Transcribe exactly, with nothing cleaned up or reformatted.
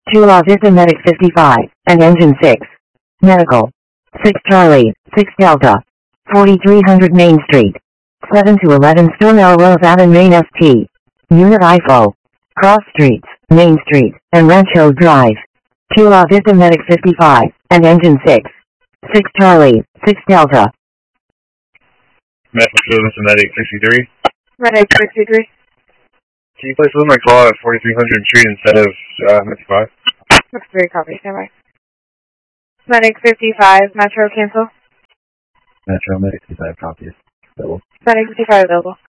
two La Vista Medic fifty-five, and Engine six. Medical. six Charlie, six Delta. forty-three hundred Main Street. seven to eleven Stone Rose Avenue Main S T. Unit I F O. Cross Streets, Main Street, and Rancho Drive. two La Vista Medic fifty-five, and Engine six. six Charlie, six Delta. Medical Service and Medic sixty-three. Medic sixty-three. Can you place with my call at forty-three hundred Street instead of uh, fifty-five? fifty-three copy, stand by. Medic fifty-five, Metro cancel. Metro Medic fifty-five copies. Medic fifty-five available.